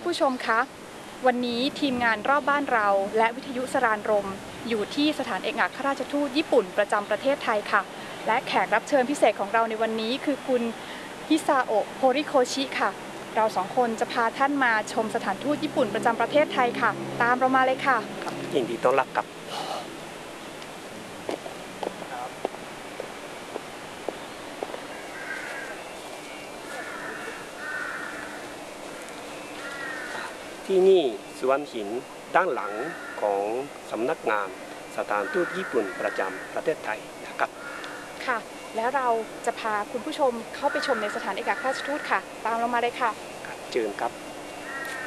ผู้ชมคะวันนี้ทีมงานรอบบ้านเราและวิทยุสรานรมอยู่ที่สถานเอกอัครราชทูตญี่ปุ่นประจำประเทศไทยค่ะและแขกรับเชิญพิเศษของเราในวันนี้คือคุณฮิซาโอะโฮริโคชิค่ะเราสองคนจะพาท่านมาชมสถานทูตญี่ปุ่นประจำประเทศไทยค่ะตามเรามาเลยค่ะยินดีต้อนรับกับที่นี่สวนหินด้านหลังของสำนักงานสถานทูตญี่ปุ่นประจำประเทศไทยนะครับค่ะแล้วเราจะพาคุณผู้ชมเข้าไปชมในสถานเอกอัครราชทูตค่ะตามเรามาเลยค่ะเชิญครับ